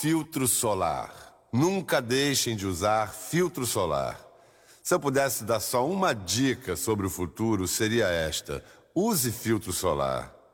filtro solar. Nunca deixem de usar filtro solar. Se eu pudesse dar só uma dica sobre o futuro, seria esta: use filtro solar.